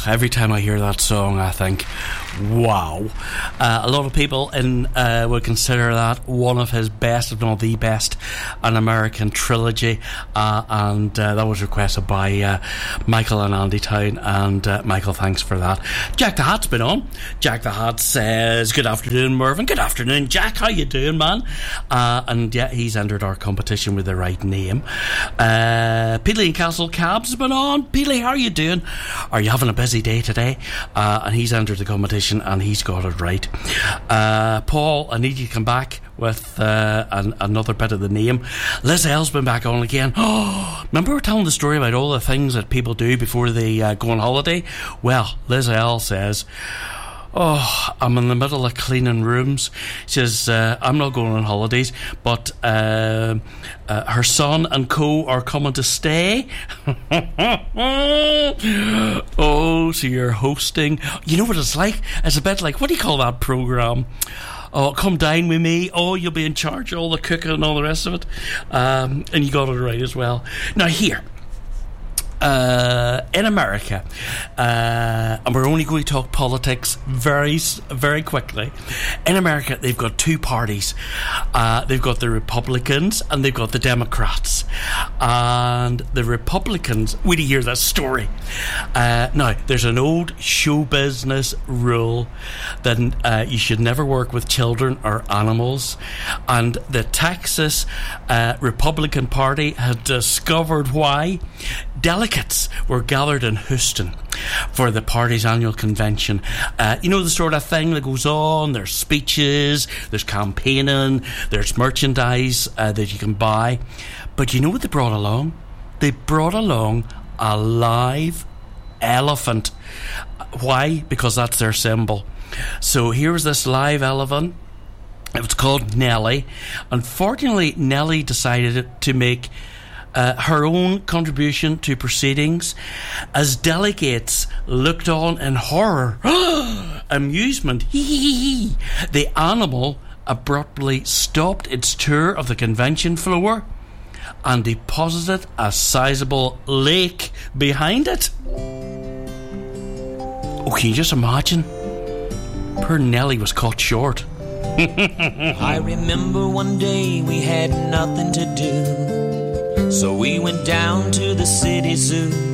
every time I hear that song, I think, wow. A lot of people would consider that one of his best, if not the best, An American Trilogy, and that was requested by Michael and Andy Town, and Michael, thanks for that. Jack the Hat's been on. Jack the Hat says, good afternoon, Mervyn. Good afternoon, Jack. How you doing, man? And yeah, he's entered our competition with the right name. Peely and Castle Cabs has been on. Peely, how are you doing? Are you having a busy day today? And he's entered the competition and he's got it right. Paul, I need you to come back with another bit of the name. Liz L's been back on again. Oh, remember we were telling the story about all the things that people do before they go on holiday? Well, Liz L says, oh, I'm in the middle of cleaning rooms. She says, I'm not going on holidays, but her son and co are coming to stay. Oh, so you're hosting. You know what it's like? It's a bit like, what do you call that programme? Oh, come dine with me. Oh, you'll be in charge of all the cooking and all the rest of it. And you got it right as well. Now here, in America, and we're only going to talk politics very, very quickly. In America, they've got two parties. They've got the Republicans and they've got the Democrats. And the Republicans, wait to hear this story. Now, there's an old show business rule that you should never work with children or animals. And the Texas Republican Party had discovered why. Delegates were gathered in Houston for the party's annual convention. You know, the sort of thing that goes on. There's speeches, there's campaigning, there's merchandise that you can buy. But you know what they brought along? They brought along a live elephant. Why? Because that's their symbol. So here was this live elephant. It was called Nellie. Unfortunately, Nellie decided to make her own contribution to proceedings as delegates looked on in horror. Amusement. The animal abruptly stopped its tour of the convention floor and deposited a sizable lake behind it. Oh, can you just imagine? Poor Nellie was caught short. I remember one day we had nothing to do, so we went down to the city zoo.